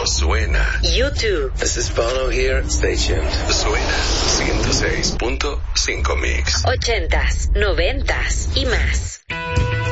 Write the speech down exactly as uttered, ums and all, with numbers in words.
suena. YouTube. This is Bono here. Stay tuned. Suena ciento seis punto cinco Mix. Ochentas, noventas y más.